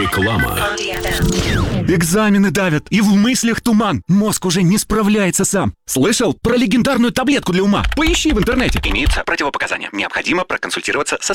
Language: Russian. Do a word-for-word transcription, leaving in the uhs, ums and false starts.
Реклама. Экзамены давят, и в мыслях туман. Мозг уже не справляется сам. Слышал про легендарную таблетку для ума? Поищи в интернете. Имеются противопоказания. Необходимо проконсультироваться со